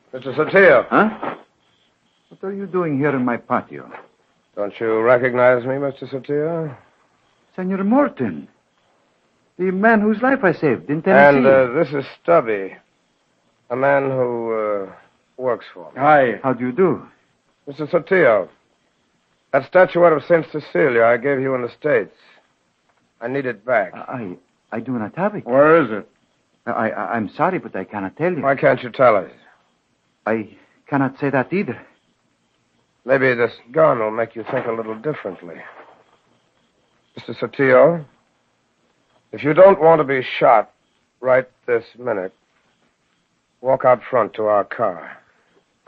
Mr. Sotillo. Huh? What are you doing here in my patio? Don't you recognize me, Mr. Sotillo? Senor Morton. The man whose life I saved in Tennessee. And this is Stubby, a man who works for me. Hi. How do you do? Mr. Sotillo, that statuette of St. Cecilia I gave you in the States. I need it back. I do not have it. Where is it? I'm sorry, but I cannot tell you. Why can't you tell us? I cannot say that either. Maybe this gun will make you think a little differently. Mr. Sotillo, if you don't want to be shot right this minute, walk out front to our car.